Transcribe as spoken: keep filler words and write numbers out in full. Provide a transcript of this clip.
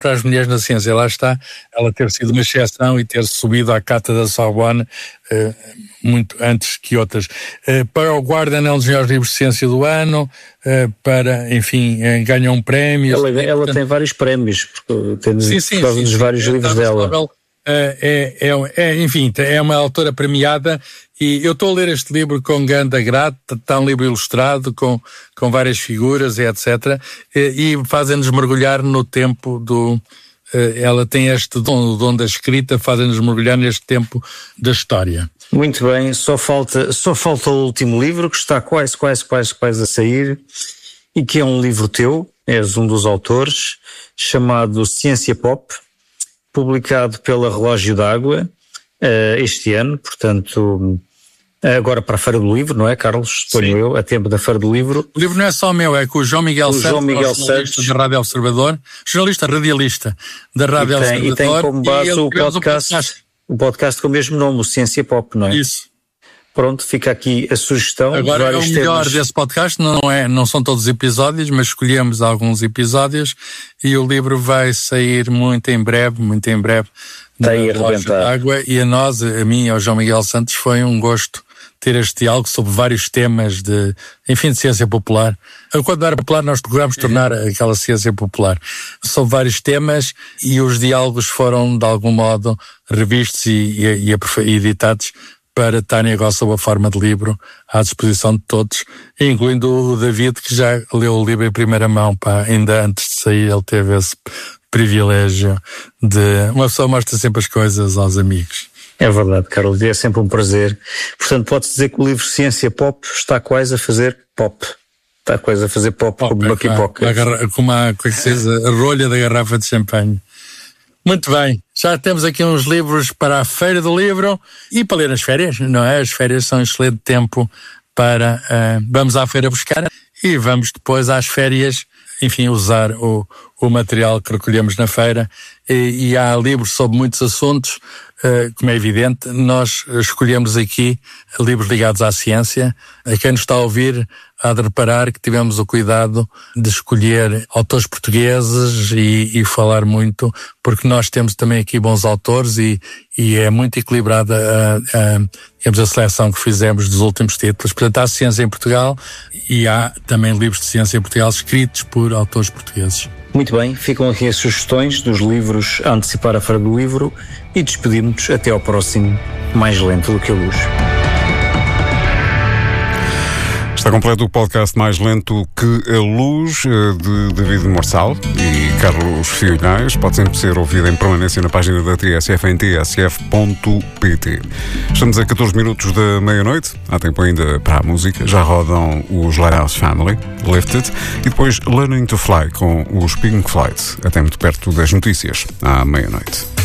para as mulheres na ciência. Lá está ela ter sido uma exceção e ter subido à cata da Sorbonne uh, muito antes que outras. Uh, para o Guardian é um dos melhores livros de ciência do ano, uh, para, enfim, uh, ganha um prémio. Ela, ela portanto, tem vários prémios, porque tem sim, sim, por causa sim, dos sim, vários sim, livros é, dela. É, é, é, enfim, é uma autora premiada e eu estou a ler este livro com grande agrado. Está um livro ilustrado com, com várias figuras e etcétera e, e fazem-nos mergulhar no tempo do... Ela tem este dom, o dom da escrita, fazem-nos mergulhar neste tempo da história. Muito bem, só falta, só falta o último livro que está quase, quase, quase, quase a sair e que é um livro teu, és um dos autores, chamado Ciência Pop, publicado pela Relógio d'Água uh, este ano, portanto, agora para a Feira do Livro, não é, Carlos? Ponho eu, a tempo da Feira do Livro. O livro não é só meu, é com o João Miguel o Santos, João Miguel jornalista Santos. da Rádio Observador, jornalista radialista da Rádio e tem, Observador. E tem como base e o podcast, um podcast, o podcast com o mesmo nome, o Ciência Pop, não é? Isso. Pronto, fica aqui a sugestão. Agora, de vários o melhor temas. desse podcast não, é, não são todos os episódios, mas escolhemos alguns episódios e o livro vai sair muito em breve, muito em breve. Tem a arrebentar. Água, e a nós, a mim e ao João Miguel Santos, foi um gosto ter este diálogo sobre vários temas de, enfim, de ciência popular. Quando era popular, nós procuramos tornar aquela ciência popular. Sobre vários temas e os diálogos foram, de algum modo, revistos e, e, e editados para estarem agora sob a forma de livro à disposição de todos, incluindo o David, que já leu o livro em primeira mão, pá, ainda antes de sair ele teve esse privilégio de... Uma pessoa mostra sempre as coisas aos amigos. É verdade, Carlos, é sempre um prazer. Portanto, pode-se dizer que o livro Ciência Pop está quase a fazer pop. Está quase a fazer pop, pop como uma pipoca. Como a, como é que se diz, a rolha da garrafa de champanhe. Muito bem, já temos aqui uns livros para a Feira do Livro e para ler nas férias, não é? As férias são um excelente tempo para... Uh, vamos à feira buscar e vamos depois às férias, enfim, usar o, o material que recolhemos na feira. E, e há livros sobre muitos assuntos, uh, como é evidente. Nós escolhemos aqui livros ligados à ciência. A quem nos está a ouvir há de reparar que tivemos o cuidado de escolher autores portugueses e, e falar muito, porque nós temos também aqui bons autores e, e é muito equilibrada a, a, digamos, a seleção que fizemos dos últimos títulos. Portanto, há ciência em Portugal e há também livros de ciência em Portugal escritos por autores portugueses. Muito bem, ficam aqui as sugestões dos livros a antecipar a Feira do Livro e despedimos-nos até ao próximo Mais Lento do que a Luz. Está completo o podcast Mais Lento que a Luz, de David Marçal e Carlos Filhais. Pode sempre ser ouvido em permanência na página da T S F em t s f ponto p t. Estamos a catorze minutos da meia-noite. Há tempo ainda para a música. Já rodam os Lighthouse Family, Lifted, e depois Learning to Fly com os Pink Floyd, até muito perto das notícias, à meia-noite.